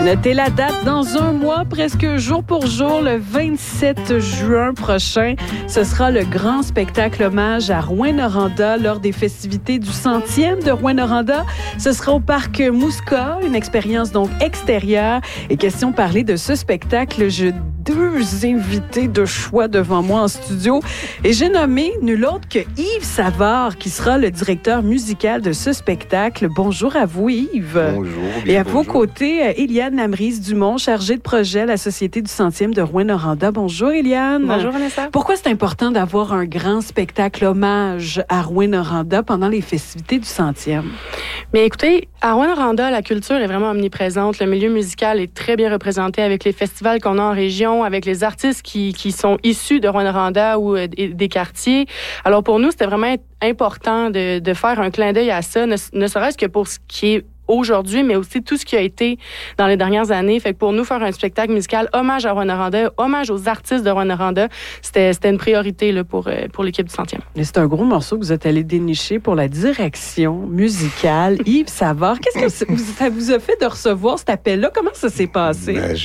Notez la date dans un mois, presque jour pour jour, le 27 juin prochain. Ce sera le grand spectacle hommage à Rouyn-Noranda lors des festivités du 100e de Rouyn-Noranda. Ce sera au parc Muska, une expérience donc extérieure. Et question de parler de ce spectacle, j'ai deux invités de choix devant moi en studio. Et j'ai nommé nul autre que Yves Savard, qui sera le directeur musical de ce spectacle. Bonjour à vous, Yves. Bonjour. Et à vos côtés, Éliane Lamrise-Dumont, chargée de projet à la Société du 100e de Rouyn-Noranda. Bonjour, Éliane. Bonjour, Vanessa. Pourquoi c'est important d'avoir un grand spectacle hommage à Rouyn-Noranda pendant les festivités du 100e? Mais écoutez, à Rouyn-Noranda, la culture est vraiment omniprésente. Le milieu musical est très bien représenté avec les festivals qu'on a en région, avec les artistes qui sont issus de Rouyn-Noranda ou des quartiers. Alors pour nous, c'était vraiment important de faire un clin d'œil à ça, ne serait-ce que pour ce qui est aujourd'hui, mais aussi tout ce qui a été dans les dernières années. Fait que pour nous, faire un spectacle musical hommage à Rouyn-Noranda, hommage aux artistes de Rouyn-Noranda, c'était une priorité là, pour l'équipe du 100e. Et c'est un gros morceau que vous êtes allé dénicher pour la direction musicale. Yves Savard, qu'est-ce que ça vous a fait de recevoir cet appel-là? Comment ça s'est passé? Ben,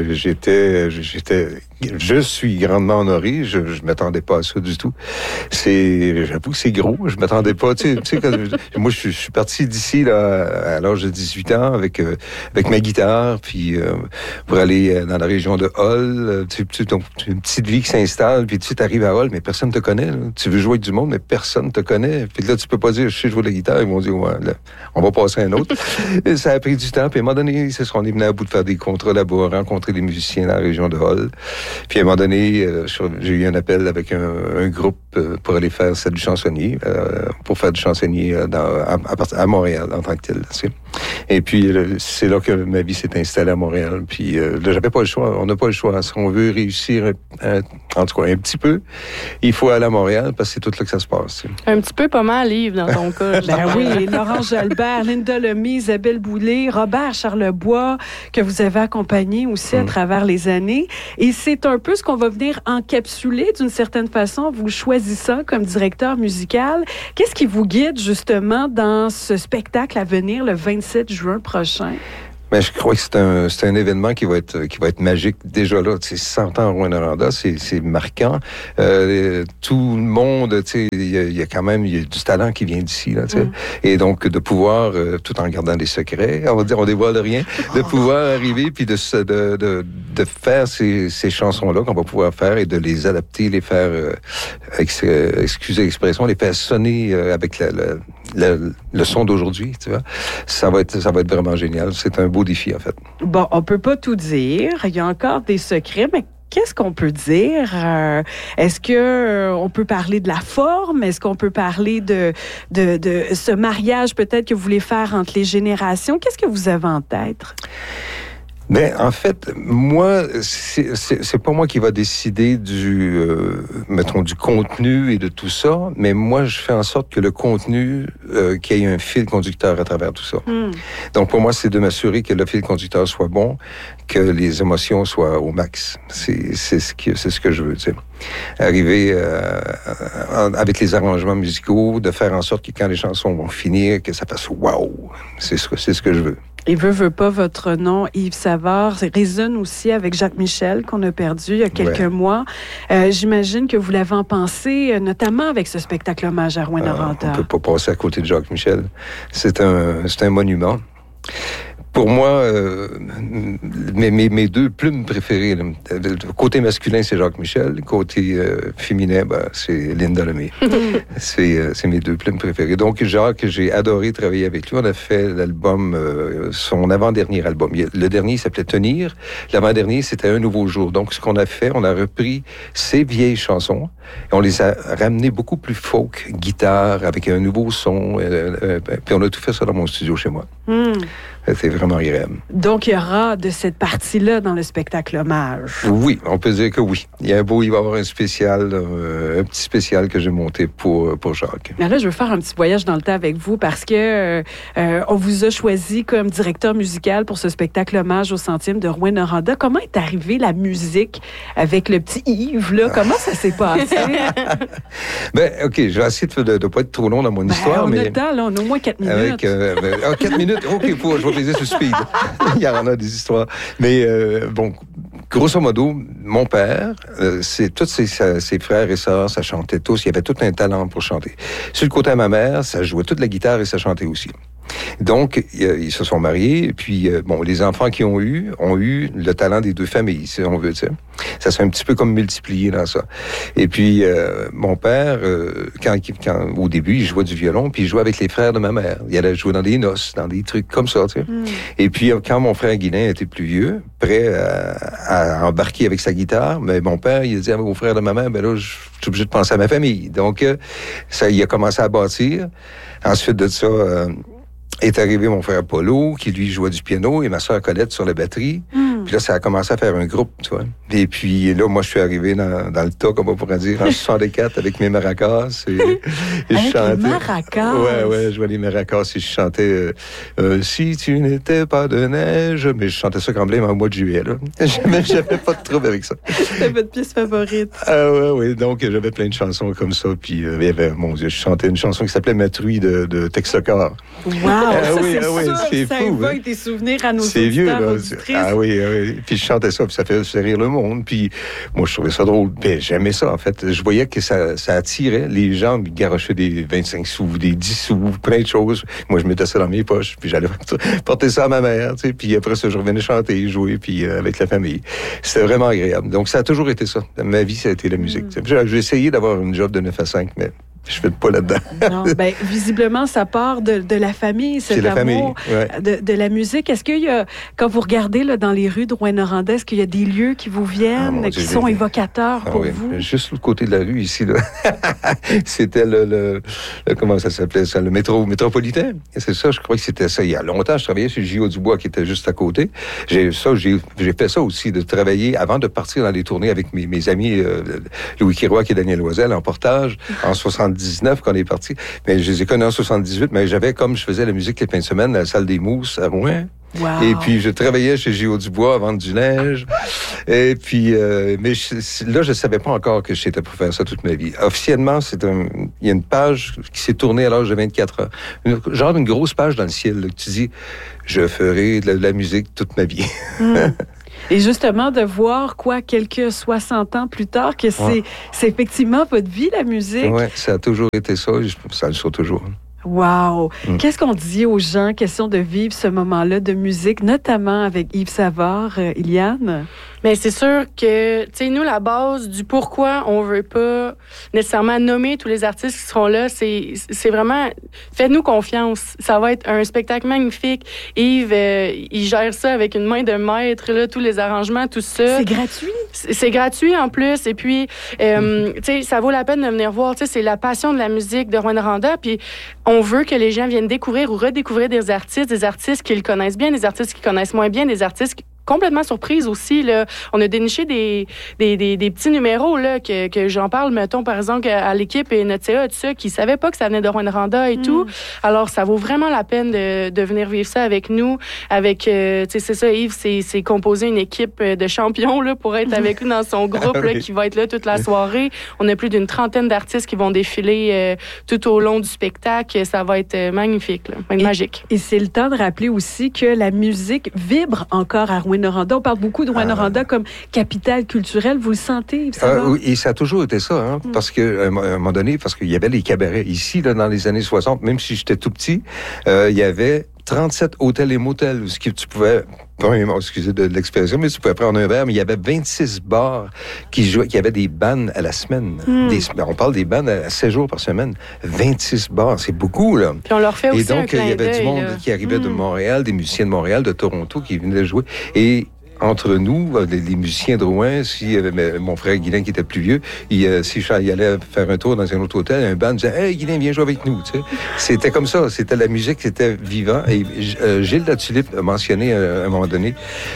je suis grandement honoré. Je m'attendais pas à ça du tout. J'avoue que c'est gros. Je m'attendais pas. Moi, je suis parti d'ici là à l'âge de 18 ans avec ma guitare, puis pour aller dans la région de Hull. Donc, une petite vie qui s'installe, puis tu arrives à Hull, mais personne te connaît. Là. Tu veux jouer avec du monde, mais personne te connaît. Puis là, tu peux pas dire, je sais jouer de la guitare. Ils vont dire, ouais, là, on va passer à un autre. Et ça a pris du temps. Puis à un moment donné, on est venu à bout de faire des contrats là-bas, rencontrer des musiciens dans la région de Hull. Puis à un moment donné, j'ai eu un appel avec un groupe pour aller faire ça du chansonnier, pour faire du chansonnier à Montréal en tant que tel. Tu sais. Et puis c'est là que ma vie s'est installée à Montréal. Puis là, j'avais pas le choix. On n'a pas le choix. Si on veut réussir, en tout cas un petit peu, il faut aller à Montréal parce que c'est tout là que ça se passe. Tu sais. Un petit peu pas mal, Yves, dans ton cas. Ben oui, Laurent Jalbert, Linda Lemay, Isabelle Boulay, Robert Charlebois, que vous avez accompagné aussi à travers les années. Et c'est un peu ce qu'on va venir encapsuler d'une certaine façon, vous choisissant comme directeur musical. Qu'est-ce qui vous guide justement dans ce spectacle à venir le 27 juin prochain? Mais je crois que c'est un événement qui va être magique déjà là. Tu sais, 100 ans à Rouyn-Noranda, c'est marquant. Tout le monde, tu sais, il y a du talent qui vient d'ici là. Tu sais. Et donc de pouvoir, tout en gardant des secrets, on va dire, on dévoile rien, de pouvoir arriver puis de faire ces chansons-là qu'on va pouvoir faire et de les adapter, les faire, excusez l'expression, les faire sonner avec le son d'aujourd'hui. Tu vois, ça va être vraiment génial. C'est un beau défi, en fait. Bon, on peut pas tout dire. Il y a encore des secrets, mais qu'est-ce qu'on peut dire? Est-ce que on peut parler de la forme? Est-ce qu'on peut parler de ce mariage peut-être que vous voulez faire entre les générations? Qu'est-ce que vous avez en tête? Ben, en fait, moi, c'est pas moi qui va décider du contenu et de tout ça, mais moi, je fais en sorte que le contenu, qu'il y ait un fil conducteur à travers tout ça. Donc, pour moi, c'est de m'assurer que le fil conducteur soit bon, que les émotions soient au max. C'est ce que je veux, tu sais. Arriver avec les arrangements musicaux, de faire en sorte que quand les chansons vont finir, que ça fasse wow. C'est ce que je veux. Et veut pas, votre nom, Yves Savard, résonne aussi avec Jacques Michel, qu'on a perdu il y a quelques mois. J'imagine que vous l'avez en pensé, notamment avec ce spectacle hommage à Rouyn-Noranda. On peut pas passer à côté de Jacques Michel. C'est un monument. Pour moi, mes deux plumes préférées, côté masculin, c'est Jacques Michel. Côté féminin, c'est Linda Lemay. C'est mes deux plumes préférées. Donc, Jacques, j'ai adoré travailler avec lui. On a fait l'album, son avant-dernier album. Le dernier s'appelait Tenir. L'avant-dernier, c'était Un nouveau jour. Donc, ce qu'on a fait, on a repris ses vieilles chansons et on les a ramenées beaucoup plus folk, guitare, avec un nouveau son. Puis on a tout fait ça dans mon studio chez moi. C'est vraiment agréable. Donc, il y aura de cette partie-là dans le spectacle hommage. Oui, on peut dire que oui. Il va y avoir un petit spécial que j'ai monté pour Jacques. Mais là, je veux faire un petit voyage dans le temps avec vous parce que on vous a choisi comme directeur musical pour ce spectacle hommage au 100e de Rouyn-Noranda. Comment est arrivée la musique avec le petit Yves, là? Comment ça s'est passé? Ben, OK, je vais essayer de ne pas être trop long dans mon histoire. On a le temps, là, on a au moins 4 minutes. 4 minutes? OK, je fait plaisir sur Speed. Il y en a des histoires. Mais bon, grosso modo, mon père, c'est tous ses frères et sœurs, ça chantait tous. Il y avait tout un talent pour chanter. Sur le côté de ma mère, ça jouait toute la guitare et ça chantait aussi. Donc, ils se sont mariés, et puis, bon, les enfants qu'ils ont eu le talent des deux familles, si on veut dire. Ça s'est un petit peu comme multiplié dans ça. Et puis, mon père, quand au début, il jouait du violon, puis il jouait avec les frères de ma mère. Il allait jouer dans des noces, dans des trucs comme ça, tu sais. Et puis, quand mon frère Guilain était plus vieux, prêt à embarquer avec sa guitare, mais mon père, il a dit aux frères de ma mère, ben là, je suis obligé de penser à ma famille. Donc, ça, il a commencé à bâtir. Ensuite de ça, est arrivé mon frère Polo, qui lui jouait du piano, et ma sœur Colette sur la batterie. Puis là, ça a commencé à faire un groupe, tu vois. Et puis là, moi, je suis arrivé dans le tas, comme on pourrait dire, en 64 avec mes maracas. Et avec je chantais. les maracas? Ouais, je jouais les maracas et je chantais Si tu n'étais pas de neige, mais je chantais ça quand même en mois de juillet, là. J'avais pas de trouble avec ça. C'est votre pièce favorite. Oui. Donc, j'avais plein de chansons comme ça. Puis, il y avait, mon Dieu, je chantais une chanson qui s'appelait Matruy de Texacar. Wow! C'est ça fou. évoque des souvenirs à nos C'est vieux, là. auditrices. Oui. Puis je chantais ça, puis ça faisait rire le monde. Puis moi, je trouvais ça drôle. Ben, j'aimais ça, en fait. Je voyais que ça attirait. Les gens me garochaient des 25 sous, des 10 sous, plein de choses. Moi, je mettais ça dans mes poches, puis j'allais porter ça à ma mère, tu sais. Puis après ça, je revenais chanter, jouer, puis avec la famille. C'était vraiment agréable. Donc, ça a toujours été ça. Ma vie, ça a été la musique. J'ai essayé d'avoir une job de 9 à 5, mais je ne fais pas là-dedans. Non, ben, visiblement, ça part de la famille, cet amour de la musique. Est-ce qu'il y a, quand vous regardez là, dans les rues de Rouyn-Noranda, est-ce qu'il y a des lieux qui vous viennent, qui sont évocateurs pour vous? Juste l'autre côté de la rue, ici, là. C'était comment ça s'appelait ça? Le métropolitain. C'est ça, je crois que c'était ça. Il y a longtemps, je travaillais sur J.O. Dubois, qui était juste à côté. J'ai fait ça aussi, de travailler, avant de partir dans les tournées avec mes amis, Louis Quiroix et Daniel Loisel, en portage, en 79 quand on est parti. Mais je les ai connus en 78, mais j'avais, comme je faisais la musique les fins de semaine, à la salle des Mousses à Rouen. Wow. Et puis, je travaillais chez J.O. Dubois à vendre du neige. Et puis, mais là, je ne savais pas encore que j'étais pour faire ça toute ma vie. Officiellement, il y a une page qui s'est tournée à l'âge de 24 ans. Genre une grosse page dans le ciel, là, que tu dis, je ferai de la musique toute ma vie. Et justement, de voir, quelques 60 ans plus tard, que c'est effectivement votre vie, la musique. Oui, ça a toujours été ça. Ça le sera toujours. Wow! Qu'est-ce qu'on dit aux gens, question de vivre ce moment-là de musique, notamment avec Yves Savard, Iliane? Mais c'est sûr que, tu sais, nous, la base du pourquoi on veut pas nécessairement nommer tous les artistes qui seront là, c'est vraiment, faites-nous confiance. Ça va être un spectacle magnifique. Yves, il gère ça avec une main de maître, là, tous les arrangements, tout ça. C'est gratuit? C'est gratuit en plus. Et puis, tu sais, ça vaut la peine de venir voir. Tu sais, c'est la passion de la musique de Rouyn-Noranda. Puis, on veut que les gens viennent découvrir ou redécouvrir des artistes qu'ils connaissent bien, des artistes qu'ils connaissent moins bien, des artistes complètement surprise aussi. Là. On a déniché des petits numéros là, que j'en parle, mettons, par exemple, à l'équipe et notre CA, tout ça, qui ne savaient pas que ça venait de Rouyn-Noranda et tout. Alors, ça vaut vraiment la peine de venir vivre ça avec nous. Avec, tu sais, c'est ça, Yves, c'est composé une équipe de champions là, pour être avec nous dans son groupe là, qui va être là toute la soirée. On a plus d'une 30aine d'artistes qui vont défiler tout au long du spectacle. Ça va être magnifique, là, magique. Et c'est le temps de rappeler aussi que la musique vibre encore à Rouyn-Noranda. On parle beaucoup de Rouyn-Noranda comme capitale culturelle. Vous le sentez, Yves Savard? Oui, et ça a toujours été ça, hein, parce qu'à un moment donné, parce qu'il y avait les cabarets ici, là, dans les années 60, même si j'étais tout petit, il y avait 37 hôtels et motels où tu pouvais, excusez de l'expression, mais tu pouvais prendre un verre, mais il y avait 26 bars qui avaient des bandes à la semaine. On parle des bandes à 7 jours par semaine. 26 bars, c'est beaucoup, là. Puis on leur fait aussi un clin d'œil. Et donc, il y avait du monde qui arrivait de Montréal, des musiciens de Montréal, de Toronto, qui venaient jouer. Et entre nous, les musiciens de Rouen, si mon frère Guilain qui était plus vieux, si il allait faire un tour dans un autre hôtel, un band disait « Hey, Guilain, viens jouer avec nous ». Tu sais. C'était comme ça. C'était la musique, c'était vivant. Et Gilles Latulippe a mentionné à un moment donné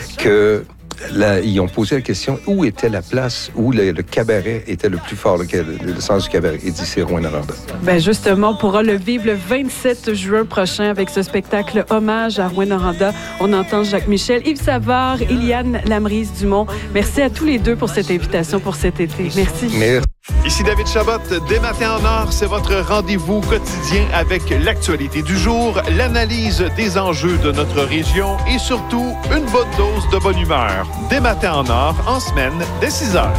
que ils ont posé la question où était la place où le cabaret était le plus fort, le sens du cabaret. Il dit c'est Rouyn-Noranda. Ben justement, on pourra le vivre le 27 juin prochain avec ce spectacle hommage à Rouyn-Noranda. On entend Jacques Michel, Yves Savard, Iliane Lamrise-Dumont. Merci à tous les deux pour cette invitation pour cet été. Merci. Merci. Ici David Chabot, Dès Matin en Or, c'est votre rendez-vous quotidien avec l'actualité du jour, l'analyse des enjeux de notre région et surtout une bonne dose de bonne humeur. Dès Matin en Or, en semaine, dès 6 heures.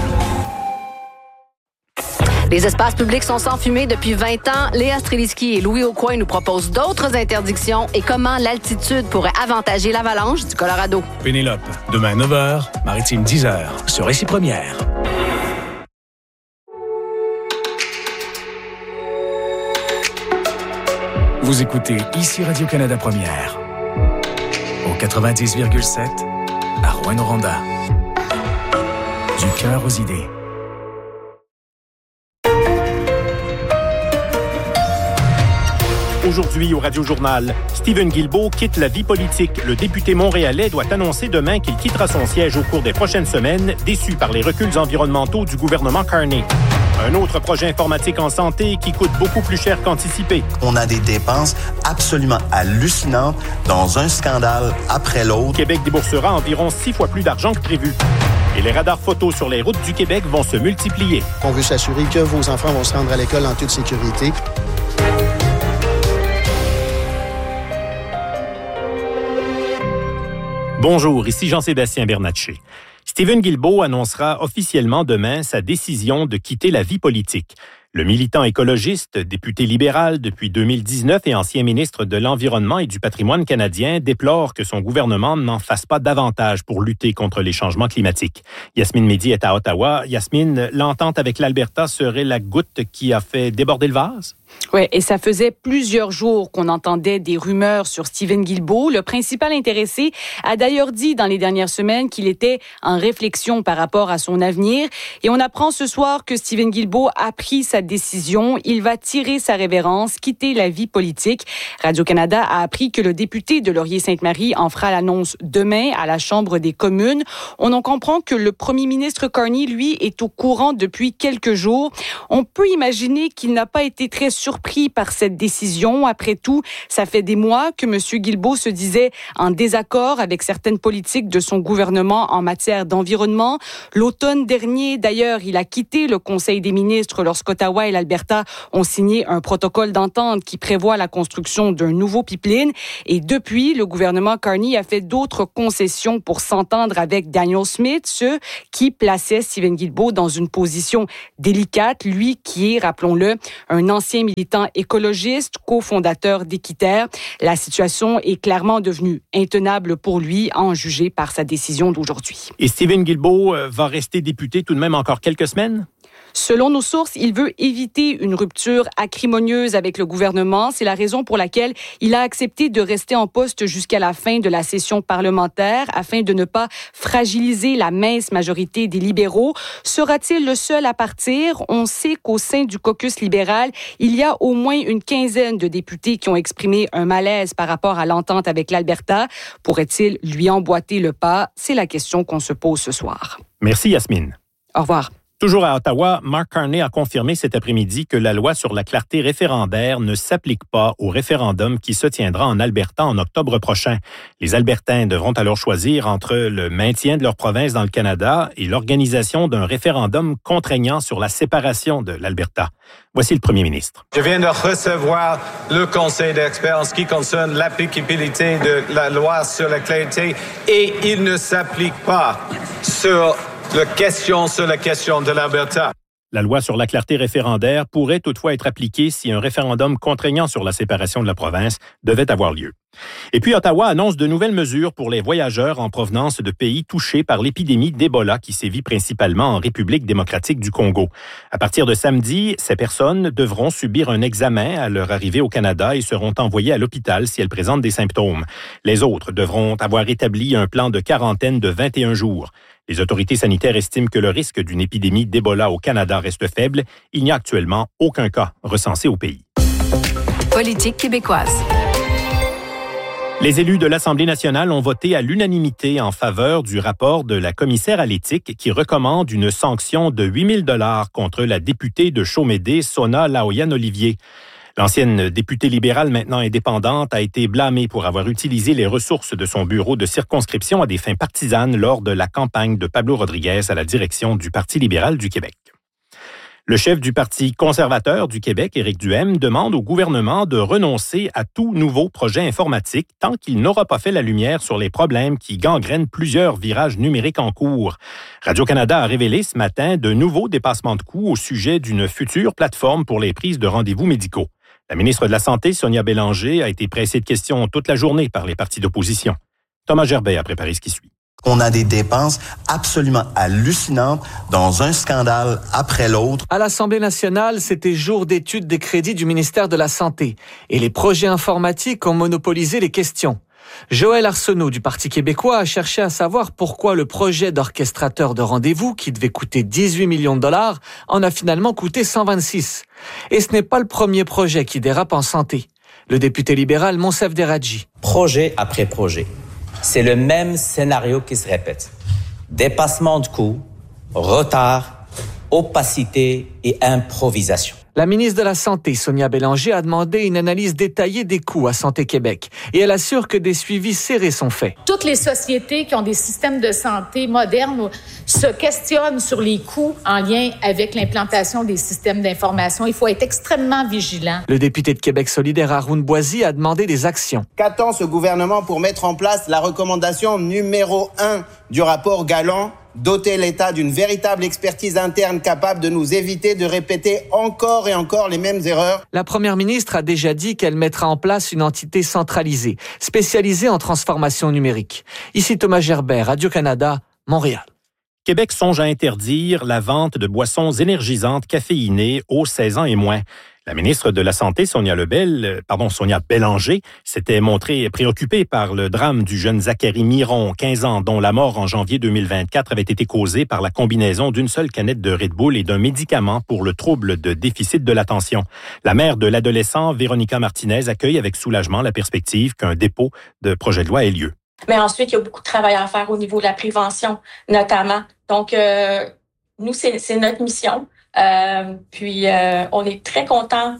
Les espaces publics sont sans fumée depuis 20 ans. Léa Streliski et Louis Aucoin nous proposent d'autres interdictions et comment l'altitude pourrait avantager l'avalanche du Colorado. Pénélope, demain 9h, Maritime 10h, sur Récit Première. Vous écoutez ici Radio-Canada Première, au 90,7 à Rouyn-Noranda. Du cœur aux idées. Aujourd'hui, au Radio-Journal, Stephen Guilbeault quitte la vie politique. Le député montréalais doit annoncer demain qu'il quittera son siège au cours des prochaines semaines, déçu par les reculs environnementaux du gouvernement Carney. Un autre projet informatique en santé qui coûte beaucoup plus cher qu'anticipé. On a des dépenses absolument hallucinantes dans un scandale après l'autre. Québec déboursera environ 6 fois plus d'argent que prévu. Et les radars photos sur les routes du Québec vont se multiplier. On veut s'assurer que vos enfants vont se rendre à l'école en toute sécurité. Bonjour, ici Jean-Sébastien Bernatchez. Stephen Guilbeault annoncera officiellement demain sa décision de quitter la vie politique. Le militant écologiste, député libéral depuis 2019 et ancien ministre de l'Environnement et du Patrimoine canadien, déplore que son gouvernement n'en fasse pas davantage pour lutter contre les changements climatiques. Yasmine Mehdi est à Ottawa. Yasmine, l'entente avec l'Alberta serait la goutte qui a fait déborder le vase? Oui, et ça faisait plusieurs jours qu'on entendait des rumeurs sur Stephen Guilbeault. Le principal intéressé a d'ailleurs dit dans les dernières semaines qu'il était en réflexion par rapport à son avenir. Et on apprend ce soir que Stephen Guilbeault a pris sa décision. Il va tirer sa révérence, quitter la vie politique. Radio-Canada a appris que le député de Laurier-Sainte-Marie en fera l'annonce demain à la Chambre des communes. On en comprend que le premier ministre Carney, lui, est au courant depuis quelques jours. On peut imaginer qu'il n'a pas été très surpris par cette décision. Après tout, ça fait des mois que M. Guilbeault se disait en désaccord avec certaines politiques de son gouvernement en matière d'environnement. L'automne dernier, d'ailleurs, il a quitté le Conseil des ministres lorsqu'Ottawa et l'Alberta ont signé un protocole d'entente qui prévoit la construction d'un nouveau pipeline. Et depuis, le gouvernement Carney a fait d'autres concessions pour s'entendre avec Daniel Smith, ce qui plaçait Stephen Guilbeault dans une position délicate, lui qui est, rappelons-le, un ancien militant écologiste, cofondateur d'Équiterre. La situation est clairement devenue intenable pour lui, à en juger par sa décision d'aujourd'hui. Et Stephen Guilbeault va rester député tout de même encore quelques semaines? Selon nos sources, il veut éviter une rupture acrimonieuse avec le gouvernement. C'est la raison pour laquelle il a accepté de rester en poste jusqu'à la fin de la session parlementaire afin de ne pas fragiliser la mince majorité des libéraux. Sera-t-il le seul à partir? On sait qu'au sein du caucus libéral, il y a au moins une quinzaine de députés qui ont exprimé un malaise par rapport à l'entente avec l'Alberta. Pourrait-il lui emboîter le pas? C'est la question qu'on se pose ce soir. Merci Yasmine. Au revoir. Toujours à Ottawa, Mark Carney a confirmé cet après-midi que la loi sur la clarté référendaire ne s'applique pas au référendum qui se tiendra en Alberta en octobre prochain. Les Albertains devront alors choisir entre le maintien de leur province dans le Canada et l'organisation d'un référendum contraignant sur la séparation de l'Alberta. Voici le premier ministre. Je viens de recevoir le conseil d'experts en ce qui concerne l'applicabilité de la loi sur la clarté et il ne s'applique pas sur la question de l'Alberta. La loi sur la clarté référendaire pourrait toutefois être appliquée si un référendum contraignant sur la séparation de la province devait avoir lieu. Et puis Ottawa annonce de nouvelles mesures pour les voyageurs en provenance de pays touchés par l'épidémie d'Ebola qui sévit principalement en République démocratique du Congo. À partir de samedi, ces personnes devront subir un examen à leur arrivée au Canada et seront envoyées à l'hôpital si elles présentent des symptômes. Les autres devront avoir établi un plan de quarantaine de 21 jours. Les autorités sanitaires estiment que le risque d'une épidémie d'Ebola au Canada reste faible. Il n'y a actuellement aucun cas recensé au pays. Politique québécoise. Les élus de l'Assemblée nationale ont voté à l'unanimité en faveur du rapport de la commissaire à l'éthique qui recommande une sanction de 8 000 $ contre la députée de Chaumédé, Sona Laoyan-Olivier. L'ancienne députée libérale, maintenant indépendante, a été blâmée pour avoir utilisé les ressources de son bureau de circonscription à des fins partisanes lors de la campagne de Pablo Rodriguez à la direction du Parti libéral du Québec. Le chef du Parti conservateur du Québec, Éric Duhaime, demande au gouvernement de renoncer à tout nouveau projet informatique tant qu'il n'aura pas fait la lumière sur les problèmes qui gangrènent plusieurs virages numériques en cours. Radio-Canada a révélé ce matin de nouveaux dépassements de coûts au sujet d'une future plateforme pour les prises de rendez-vous médicaux. La ministre de la Santé, Sonia Bélanger, a été pressée de questions toute la journée par les partis d'opposition. Thomas Gerbet a préparé ce qui suit. On a des dépenses absolument hallucinantes dans un scandale après l'autre. À l'Assemblée nationale, c'était jour d'étude des crédits du ministère de la Santé et les projets informatiques ont monopolisé les questions. Joël Arsenault du Parti québécois a cherché à savoir pourquoi le projet d'orchestrateur de rendez-vous, qui devait coûter 18 millions de dollars, en a finalement coûté 126. Et ce n'est pas le premier projet qui dérape en santé. Le député libéral Monsef Deradji. Projet après projet. C'est le même scénario qui se répète. Dépassement de coûts, retard, opacité et improvisation. La ministre de la Santé, Sonia Bélanger, a demandé une analyse détaillée des coûts à Santé Québec et elle assure que des suivis serrés sont faits. Toutes les sociétés qui ont des systèmes de santé modernes se questionnent sur les coûts en lien avec l'implantation des systèmes d'information. Il faut être extrêmement vigilant. Le député de Québec solidaire Haroun Boisy a demandé des actions. Qu'attend ce gouvernement pour mettre en place la recommandation numéro 1 du rapport Galland ? Doter l'État d'une véritable expertise interne capable de nous éviter de répéter encore et encore les mêmes erreurs. La première ministre a déjà dit qu'elle mettra en place une entité centralisée, spécialisée en transformation numérique. Ici Thomas Gerbet, Radio-Canada, Montréal. Québec songe à interdire la vente de boissons énergisantes caféinées aux 16 ans et moins. La ministre de la Santé, Sonia Bélanger, s'était montrée préoccupée par le drame du jeune Zachary Miron, 15 ans, dont la mort en janvier 2024 avait été causée par la combinaison d'une seule canette de Red Bull et d'un médicament pour le trouble de déficit de l'attention. La mère de l'adolescent, Véronica Martinez, accueille avec soulagement la perspective qu'un dépôt de projet de loi ait lieu. Mais ensuite, il y a beaucoup de travail à faire au niveau de la prévention, notamment. Donc, nous, c'est notre mission. On est très contents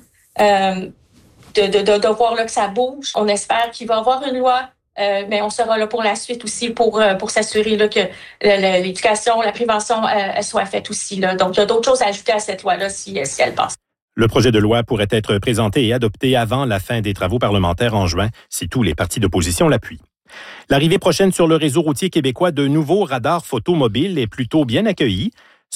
de voir là, que ça bouge. On espère qu'il va y avoir une loi, mais on sera là pour la suite aussi pour s'assurer là, que l'éducation, la prévention soit faite aussi. Là. Donc, il y a d'autres choses à ajouter à cette loi-là si elle passe. Le projet de loi pourrait être présenté et adopté avant la fin des travaux parlementaires en juin, si tous les partis d'opposition l'appuient. L'arrivée prochaine sur le réseau routier québécois de nouveaux radars photomobiles est plutôt bien accueillie.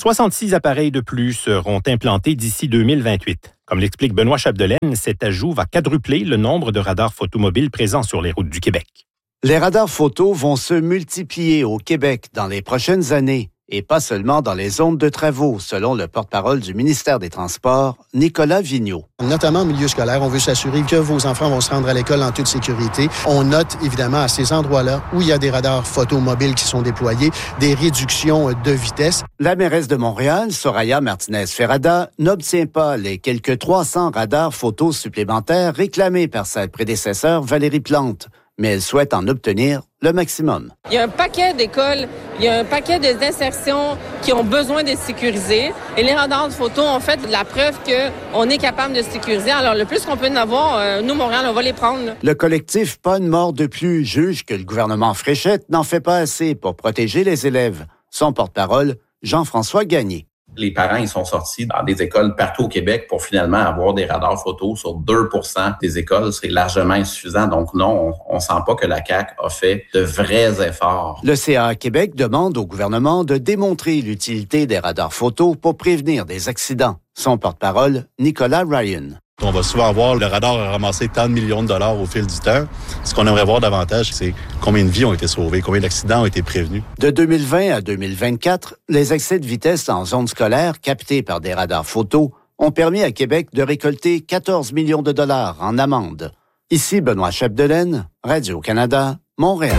66 appareils de plus seront implantés d'ici 2028. Comme l'explique Benoît Chapdelaine, cet ajout va quadrupler le nombre de radars photomobiles présents sur les routes du Québec. Les radars photo vont se multiplier au Québec dans les prochaines années et pas seulement dans les zones de travaux, selon le porte-parole du ministère des Transports, Nicolas Vigneault. Notamment au milieu scolaire, on veut s'assurer que vos enfants vont se rendre à l'école en toute sécurité. On note évidemment à ces endroits-là où il y a des radars photomobiles qui sont déployés, des réductions de vitesse. La mairesse de Montréal, Soraya Martinez-Ferrada, n'obtient pas les quelques 300 radars photos supplémentaires réclamés par sa prédécesseur Valérie Plante, mais elle souhaite en obtenir le maximum. Il y a un paquet d'écoles, il y a un paquet d'insertions qui ont besoin de sécuriser. Et les radars de photo ont fait la preuve qu'on est capable de sécuriser. Alors, le plus qu'on peut en avoir, nous, Montréal, on va les prendre. Le collectif Pas une mort de plus juge que le gouvernement Fréchette n'en fait pas assez pour protéger les élèves. Son porte-parole, Jean-François Gagné. Les parents, ils sont sortis dans des écoles partout au Québec pour finalement avoir des radars photos sur 2% des écoles. C'est largement insuffisant. Donc non, on sent pas que la CAQ a fait de vrais efforts. Le CA Québec demande au gouvernement de démontrer l'utilité des radars photos pour prévenir des accidents. Son porte-parole, Nicolas Ryan. On va souvent voir le radar a ramassé tant de millions de dollars au fil du temps. Ce qu'on aimerait voir davantage, c'est combien de vies ont été sauvées, combien d'accidents ont été prévenus. De 2020 à 2024, les excès de vitesse en zone scolaire captés par des radars photos ont permis à Québec de récolter 14 millions de dollars en amende. Ici Benoît Chapdelaine, Radio-Canada, Montréal.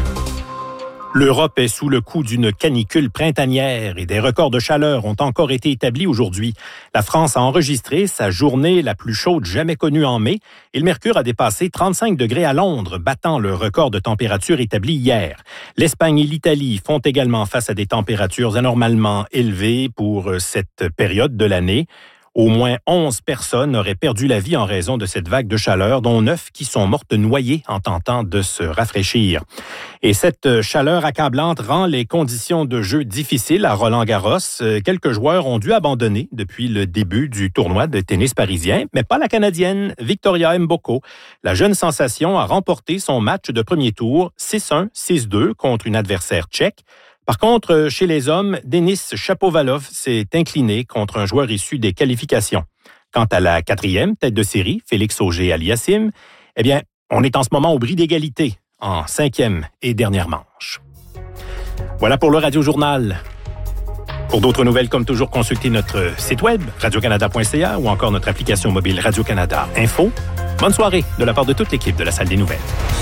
L'Europe est sous le coup d'une canicule printanière et des records de chaleur ont encore été établis aujourd'hui. La France a enregistré sa journée la plus chaude jamais connue en mai et le mercure a dépassé 35 degrés à Londres, battant le record de température établi hier. L'Espagne et l'Italie font également face à des températures anormalement élevées pour cette période de l'année. Au moins 11 personnes auraient perdu la vie en raison de cette vague de chaleur, dont 9 qui sont mortes noyées en tentant de se rafraîchir. Et cette chaleur accablante rend les conditions de jeu difficiles à Roland-Garros. Quelques joueurs ont dû abandonner depuis le début du tournoi de tennis parisien, mais pas la Canadienne Victoria Mboko. La jeune sensation a remporté son match de premier tour 6-1, 6-2 contre une adversaire tchèque. Par contre, chez les hommes, Denis Shapovalov s'est incliné contre un joueur issu des qualifications. Quant à la 4e tête de série, Félix Auger-Aliassime, eh bien, on est en ce moment au bris d'égalité, en 5e et dernière manche. Voilà pour le Radio-Journal. Pour d'autres nouvelles, comme toujours, consultez notre site web, radiocanada.ca, ou encore notre application mobile Radio-Canada Info. Bonne soirée de la part de toute l'équipe de la Salle des Nouvelles.